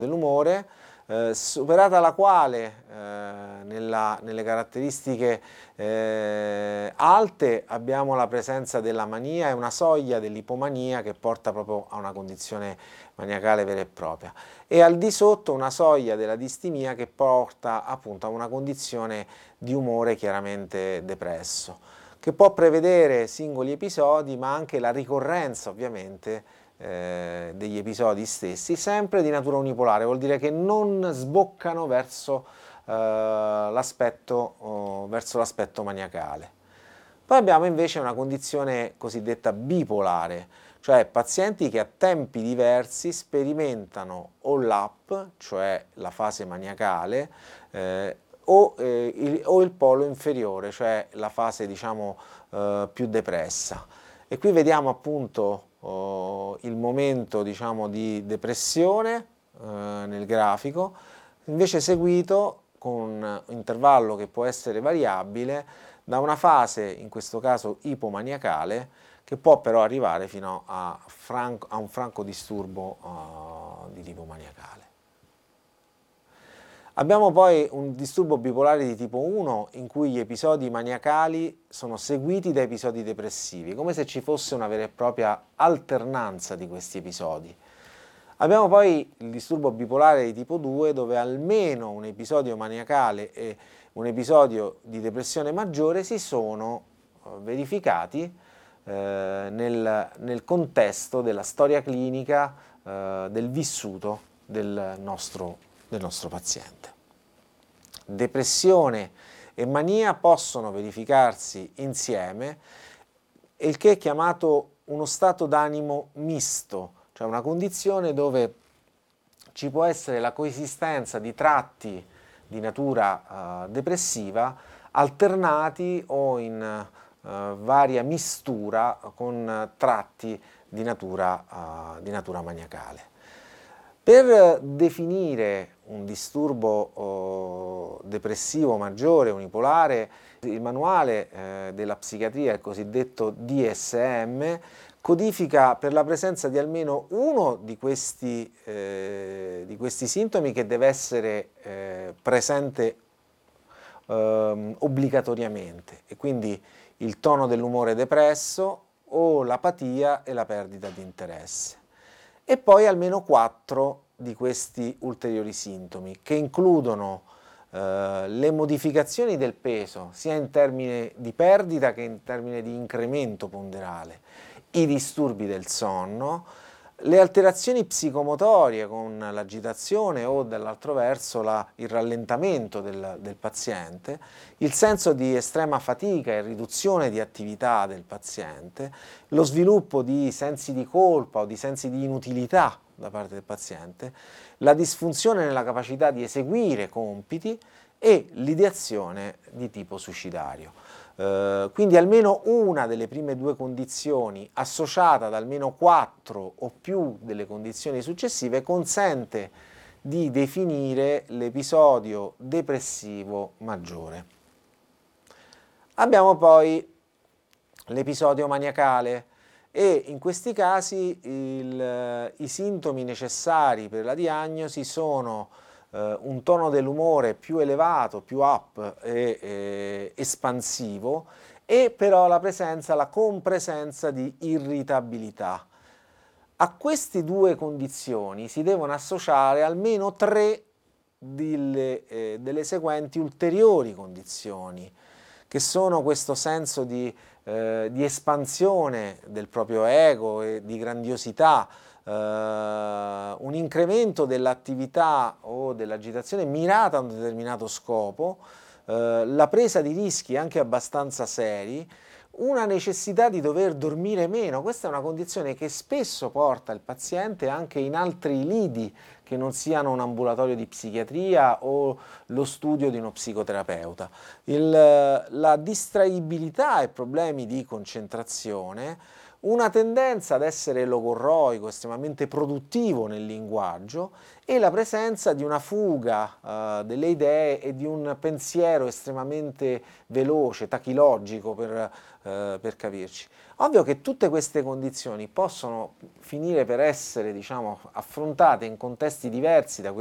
dell'umore, superata la quale nelle caratteristiche alte abbiamo la presenza della mania e una soglia dell'ipomania che porta proprio a una condizione maniacale vera e propria, e al di sotto una soglia della distimia che porta appunto a una condizione di umore chiaramente depresso, che può prevedere singoli episodi ma anche la ricorrenza ovviamente degli episodi stessi, sempre di natura unipolare, vuol dire che non sboccano verso l'aspetto maniacale. Poi abbiamo invece una condizione cosiddetta bipolare, cioè pazienti che a tempi diversi sperimentano o l'up, cioè la fase maniacale, o il polo inferiore, cioè la fase diciamo più depressa. E qui vediamo appunto il momento diciamo di depressione nel grafico, invece seguito con un intervallo che può essere variabile da una fase, in questo caso ipomaniacale, che può però arrivare fino a un franco disturbo di tipo maniacale. Abbiamo poi un disturbo bipolare di tipo 1 in cui gli episodi maniacali sono seguiti da episodi depressivi, come se ci fosse una vera e propria alternanza di questi episodi. Abbiamo poi il disturbo bipolare di tipo 2 dove almeno un episodio maniacale e un episodio di depressione maggiore si sono verificati nel contesto della storia clinica del vissuto del nostro paziente. Depressione e mania possono verificarsi insieme, il che è chiamato uno stato d'animo misto, cioè una condizione dove ci può essere la coesistenza di tratti di natura depressiva alternati o in varia mistura con tratti di natura maniacale. Per definire un disturbo depressivo maggiore, unipolare, il manuale della psichiatria, il cosiddetto DSM, codifica per la presenza di almeno uno di questi sintomi che deve essere presente obbligatoriamente, e quindi il tono dell'umore depresso o l'apatia e la perdita di interesse. E poi almeno 4 di questi ulteriori sintomi che includono le modificazioni del peso sia in termini di perdita che in termini di incremento ponderale, i disturbi del sonno, le alterazioni psicomotorie con l'agitazione o dall'altro verso il rallentamento del paziente, il senso di estrema fatica e riduzione di attività del paziente, lo sviluppo di sensi di colpa o di sensi di inutilità da parte del paziente, la disfunzione nella capacità di eseguire compiti e l'ideazione di tipo suicidario. Quindi almeno una delle prime 2 condizioni associata ad almeno 4 o più delle condizioni successive consente di definire l'episodio depressivo maggiore. Abbiamo poi l'episodio maniacale e in questi casi i sintomi necessari per la diagnosi sono un tono dell'umore più elevato, più up e espansivo, e però la compresenza di irritabilità. A queste 2 condizioni si devono associare almeno 3 delle seguenti ulteriori condizioni, che sono questo senso di espansione del proprio ego e di grandiosità, un incremento dell'attività o dell'agitazione mirata a un determinato scopo, la presa di rischi anche abbastanza seri, una necessità di dover dormire meno. Questa è una condizione che spesso porta il paziente anche in altri lidi che non siano un ambulatorio di psichiatria o lo studio di uno psicoterapeuta. La distraibilità e problemi di concentrazione, una tendenza ad essere logorroico, estremamente produttivo nel linguaggio, e la presenza di una fuga delle idee e di un pensiero estremamente veloce, tachilogico per capirci. Ovvio che tutte queste condizioni possono finire per essere, diciamo, affrontate in contesti diversi da